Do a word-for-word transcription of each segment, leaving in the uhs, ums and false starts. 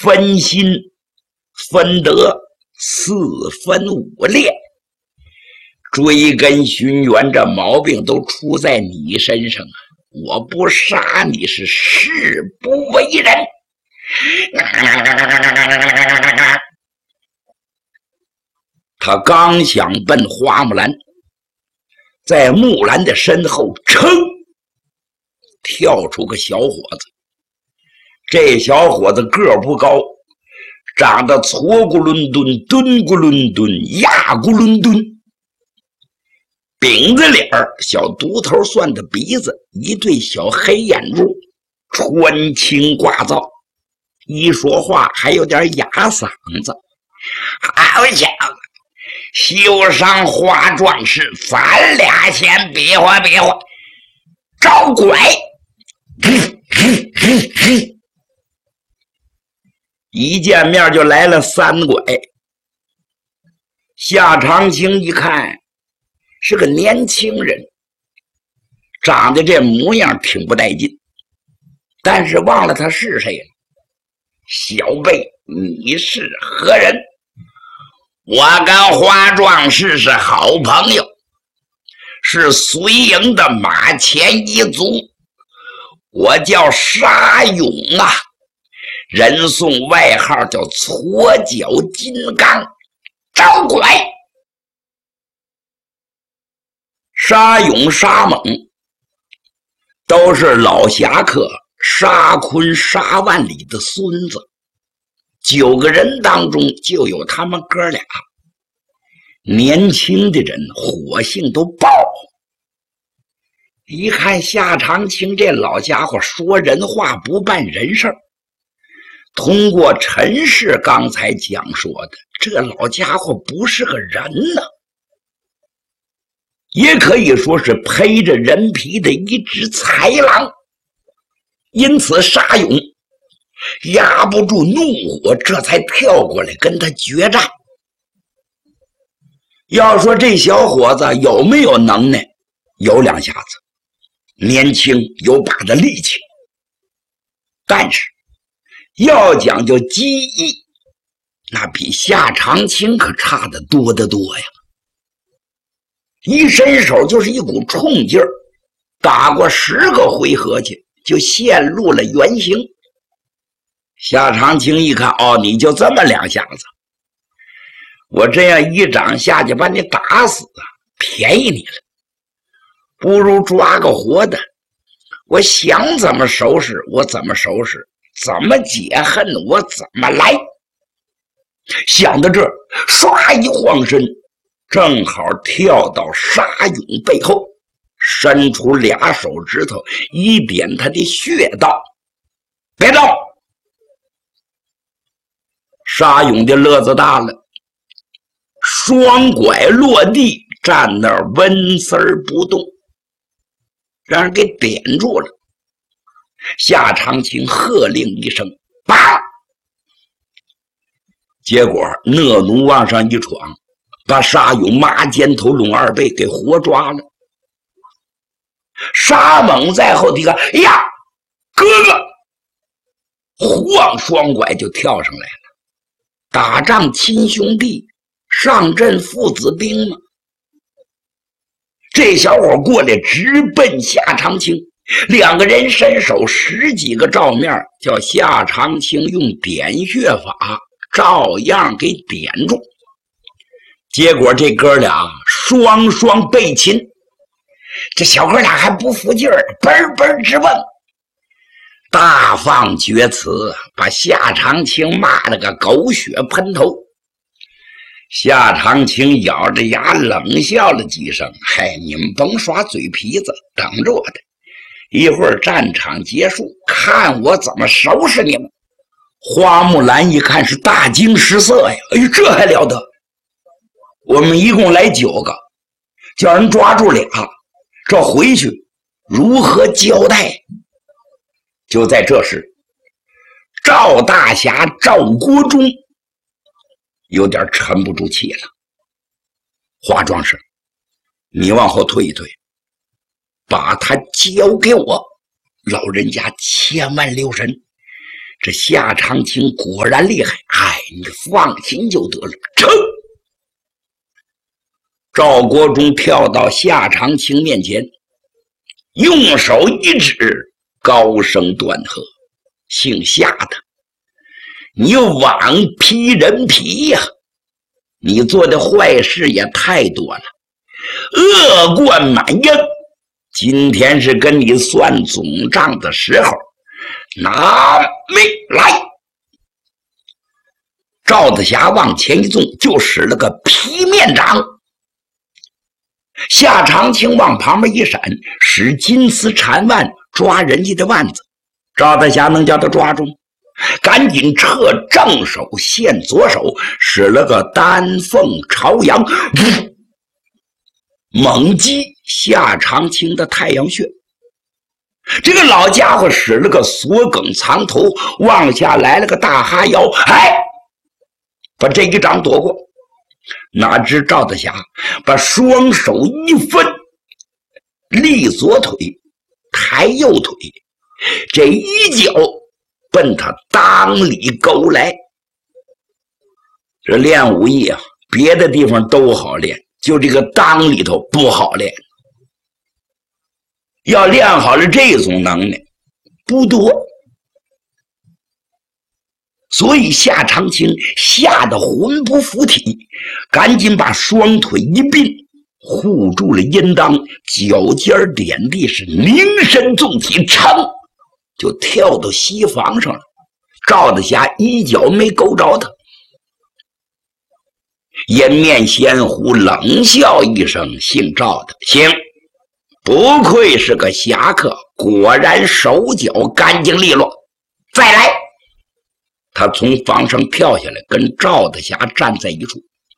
分心分得四分五裂，追根寻源，这毛病都出在你身上啊！我不杀你是誓不为人。他刚想奔花木兰，在木兰的身后噌跳出个小伙子。这小伙子个儿不高，长得矬咕伦敦、蹲咕伦敦、压咕伦敦，饼子脸儿，小独头蒜的鼻子，一对小黑眼珠，穿青挂皂，一说话还有点哑嗓子。好家伙，绣上花壮士，咱俩先比划比划，招拐！一见面就来了三拐。夏长青一看是个年轻人，长得这模样挺不带劲，但是忘了他是谁了。小辈，你是何人？我跟花壮士是好朋友，是随营的马前一族，我叫沙勇啊，人送外号叫搓脚金刚。招拐！沙勇、沙猛都是老侠客沙坤、沙万里的孙子，九个人当中就有他们哥俩。年轻的人火性都爆，一看夏长青这老家伙说人话不办人事儿，通过陈氏刚才讲说的，这老家伙不是个人呢，也可以说是披着人皮的一只豺狼。因此沙勇压不住怒火，这才跳过来跟他决战。要说这小伙子有没有能耐？有两下子，年轻有把的力气，但是要讲究机艺，那比夏长青可差得多得多呀！一伸手就是一股冲劲儿，打过十个回合去，就陷入了原形。夏长青一看，哦，你就这么两下子，我这样一掌下去把你打死啊，便宜你了，不如抓个活的，我想怎么收拾我怎么收拾，怎么解恨我怎么来。想到这儿，唰一晃身，正好跳到沙勇背后，伸出俩手指头一点他的穴道，别动！沙勇的乐子大了，双拐落地，站那儿纹丝儿不动，让人给点住了。夏长青喝令一声，叭！结果讷奴往上一闯，把沙勇马肩头龙二背给活抓了。沙猛在后提个，哎呀，哥哥！晃双拐就跳上来了。打仗亲兄弟，上阵父子兵嘛。这小伙过来直奔夏长青，两个人伸手十几个照面，叫夏长青用点穴法照样给点住。结果这哥俩双双被擒，这小哥俩还不服劲儿，嘣嘣直问，大放厥词，把夏长青骂了个狗血喷头。夏长青咬着牙冷笑了几声，嗨，你们甭耍嘴皮子，等着我的，一会儿战场结束，看我怎么收拾你们。花木兰一看是大惊失色呀，哎呦，这还了得，我们一共来九个，叫人抓住俩，这回去如何交代？就在这时，赵大侠赵国忠有点沉不住气了。花壮士，你往后退一退，把他交给我，老人家千万留神， 这夏长青果然厉害，哎，你放心就得了。成！赵国忠跳到夏长青面前，用手一指，高声断喝：“姓夏的，你枉披人皮呀！你做的坏事也太多了，恶贯满盈。今天是跟你算总账的时候，拿命来！”赵子霞往前一纵，就使了个劈面掌。夏长青往旁边一闪，使金丝缠腕抓人家的腕子。赵子霞能叫他抓住，赶紧撤正手，现左手，使了个丹凤朝阳，猛击夏长青的太阳穴。这个老家伙使了个锁梗藏头，往下来了个大哈腰，哎，把这一掌躲过。哪知赵子霞把双手一分，立左腿，抬右腿，这一脚奔他裆里勾来。这练武艺啊，别的地方都好练，就这个裆里头不好练。要练好了这种能耐不多，所以夏长青吓得魂不附体，赶紧把双腿一并护住了阴裆，脚尖点地，是凝身纵体，噌就跳到西房上了。赵子霞一脚没勾着他。颜面仙狐冷笑一声：“姓赵的，行，不愧是个侠客，果然手脚干净利落。再来！”他从房上跳下来，跟赵子霞站在一处。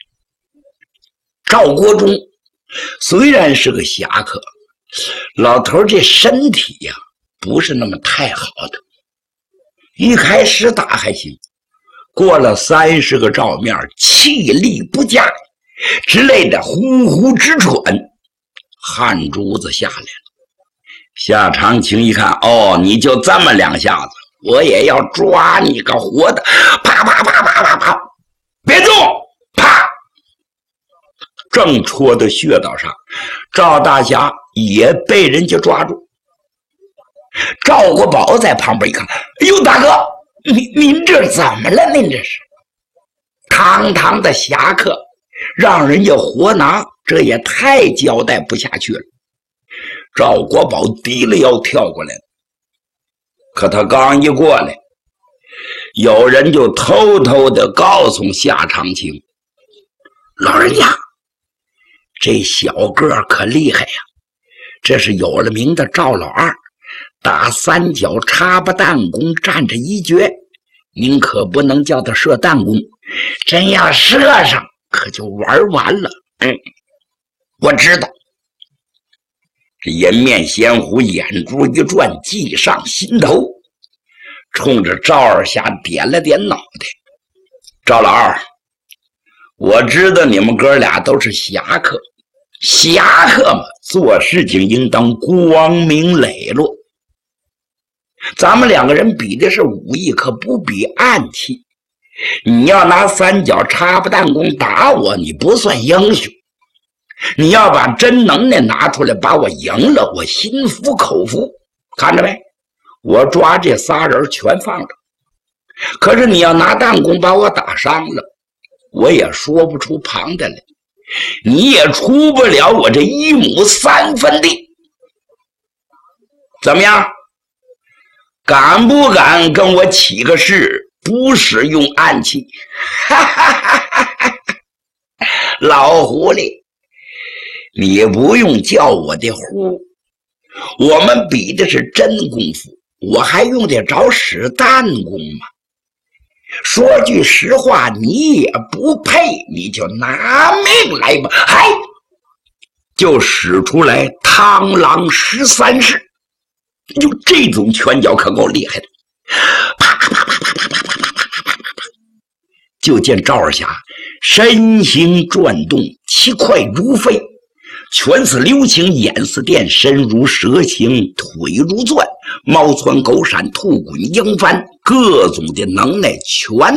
赵国忠虽然是个侠客，老头这身体呀、啊、不是那么太好的。一开始打还行，过了三十个照面，气力不佳之类的，呼呼直喘，汗珠子下来了。夏长青一看，哦，你就这么两下子，我也要抓你个活的！啪啪啪啪啪啪，别动！啪！正戳到穴道上，赵大侠也被人家抓住。赵国宝在旁边一看，哎呦，大哥，您您这怎么了？您这是堂堂的侠客，让人家活拿，这也太交代不下去了。赵国宝低了腰跳过来了，可他刚一过来，有人就偷偷的告诉夏长青：“老人家，这小个可厉害呀！这是有了名的赵老二，打三角插巴弹弓，站着一绝。您可不能叫他射弹弓，真要射上，可就玩完了。”嗯，我知道。这颜面仙狐眼珠一转，计上心头，冲着赵二侠点了点脑袋：“赵老二，我知道你们哥俩都是侠客，侠客嘛，做事情应当光明磊落。咱们两个人比的是武艺，可不比暗器。你要拿三角插巴弹弓打我，你不算英雄。你要把真能耐拿出来，把我赢了，我心服口服。看着没？我抓这仨人全放着。可是你要拿弹弓把我打伤了，我也说不出旁的来，你也出不了我这一亩三分地。怎么样？敢不敢跟我起个誓，不使用暗器？哈哈哈哈哈！老狐狸，你不用叫我的呼，我们比的是真功夫，我还用得着使弹弓吗？说句实话，你也不配，你就拿命来吧！嗨，就使出来螳螂十三式，就这种拳脚可够厉害的。啪啪啪啪啪啪啪啪啪啪啪啪，就见赵二侠身形转动，其快如飞，拳似流星，眼似电，身如蛇形，腿如钻， 猫窜狗闪，兔滚鹰翻，各种的能耐全